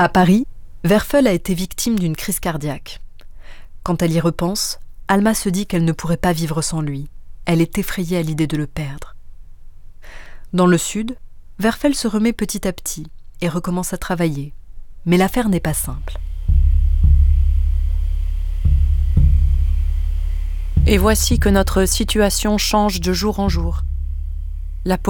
À Paris, Werfel a été victime d'une crise cardiaque. Quand elle y repense, Alma se dit qu'elle ne pourrait pas vivre sans lui. Elle est effrayée à l'idée de le perdre. Dans le sud, Werfel se remet petit à petit et recommence à travailler. Mais l'affaire n'est pas simple. Et voici que notre situation change de jour en jour. La